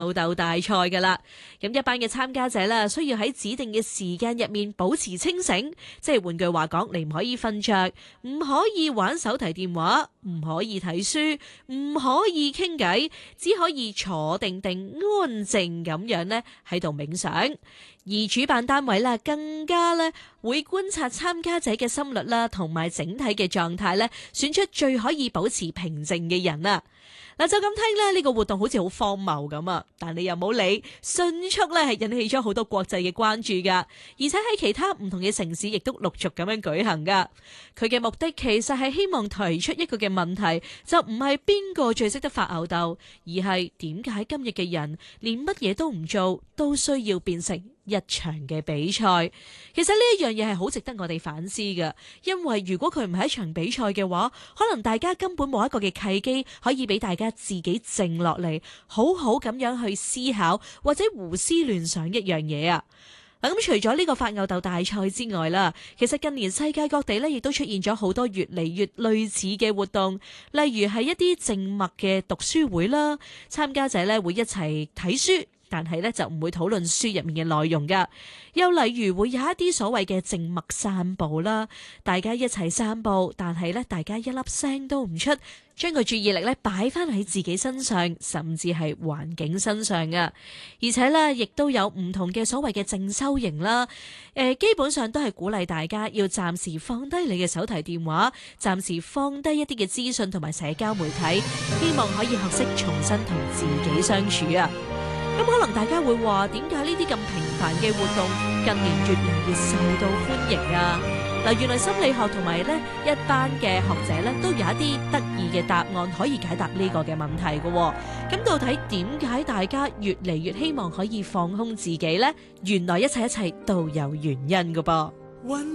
鬥大賽噶啦。咁一班嘅參加者啦，需要喺指定嘅時間入面保持清醒，即係換句話講，你唔可以瞓着，唔可以玩手提電話，唔可以睇書，唔可以傾偈，只可以坐定定安靜咁樣呢喺度冥想。而主辦單位啦，更加咧會觀察參加者嘅心率啦，同埋整體嘅狀態咧，選出最可以保持平靜嘅人啊！嗱，就咁聽咧，呢個活動好似好荒謬咁啊！但你又冇理，迅速咧係引起咗好多國際嘅關注噶，而且喺其他唔同嘅城市亦都陸續咁樣舉行噶。佢嘅目的其實係希望提出一個嘅問題，就唔係邊個最識得發吽哣，而係點解今日嘅人連乜嘢都唔做，都需要變成一場嘅比賽。其實呢一樣嘢係好值得我哋反思嘅，因為如果佢唔係一場比賽嘅話，可能大家根本冇一個嘅契機可以俾大家自己靜落嚟，好好咁樣去思考或者胡思亂想一樣嘢啊。咁除咗呢個發吽哣大賽之外啦，其實近年世界各地咧亦都出現咗好多越嚟越類似嘅活動，例如係一啲靜默嘅讀書會啦，參加者咧會一齊睇書，但係咧就唔會討論書入面嘅內容噶。又例如會有一啲所謂嘅靜默散步啦，大家一齊散步，但係咧大家一粒聲都唔出，將個注意力咧擺翻喺自己身上，甚至係環境身上噶。而且咧亦都有唔同嘅所謂嘅靜修營啦，基本上都係鼓勵大家要暫時放低你嘅手提電話，暫時放低一啲嘅資訊同埋社交媒體，希望可以學識重新同自己相處啊。咁可能大家會話，點解呢啲咁平凡嘅活動近年越嚟越受到歡迎啊？嗱，原來心理學同埋呢一班嘅學者呢，都有一啲得意嘅答案可以解答呢個嘅問題嘅。咁到底點解大家越嚟越希望可以放空自己呢？原來一切都有原因㗎噃。